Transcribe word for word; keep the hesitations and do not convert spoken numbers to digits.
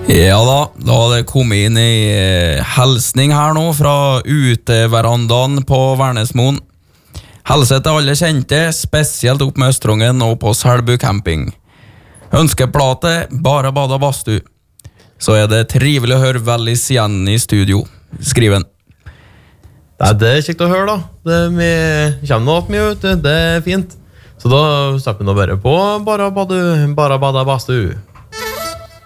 Ja da, da har det kommet inn en helsning her nå fra uteverandaen på Værnesmoen. Helse til alle kjente, spesielt opp med Østrongen og på Selbu camping. Ønskeplate, bare bada bastu. Så er det trivelig å høre Vellis igjen i studio, skriven. Nei, det er kjekt å høre da. Det vi kommer nå opp mye ut, det er fint. Så da stopper vi nå bare på bare bada, bare bada bastu.